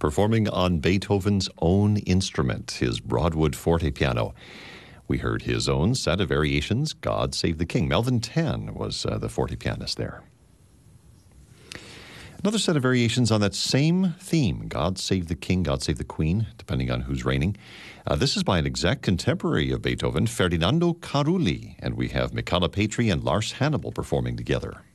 performing on Beethoven's own instrument, his Broadwood forte piano. We heard his own set of variations, God Save the King. Melvin Tan was the forte pianist there. Another set of variations on that same theme, God Save the King, God Save the Queen, depending on who's reigning. This is by an exact contemporary of Beethoven, Ferdinando Carulli, and we have Michala Petri and Lars Hannibal performing together.